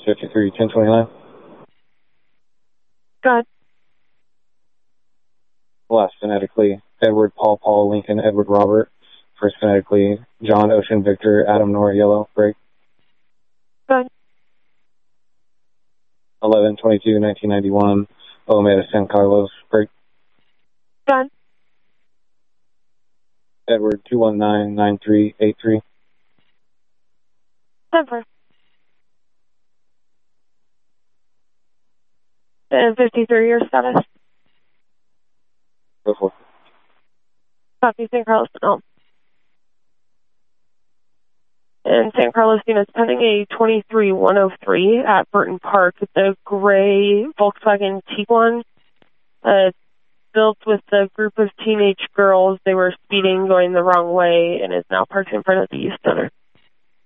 53 1029. Go ahead. Last phonetically, Edward, Paul, Paul, Lincoln, Edward, Robert. First phonetically, John, Ocean, Victor, Adam, Nora, Yellow, break. Go ahead. 11/22 1991, Alameda, San Carlos, break. Go ahead. Edward, 219-9383. Denver. And 53-year status. Go for it. Copy, San Carlos. No. And San Carlos units pending a 23103 at Burton Park. It's a gray Volkswagen Tiguan. Built with a group of teenage girls. They were speeding, going the wrong way, and is now parked in front of the Youth Center.